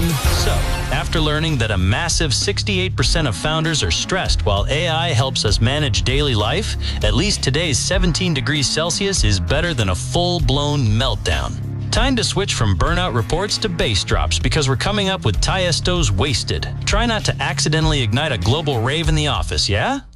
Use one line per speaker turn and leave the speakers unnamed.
So, after learning that a massive 68% of founders are stressed while AI helps us manage daily life, at least today's 17 degrees Celsius is better than a full-blown meltdown. Time to switch from burnout reports to bass drops because we're coming up with Tiesto's Wasted. Try not to accidentally ignite a global rave in the office, yeah?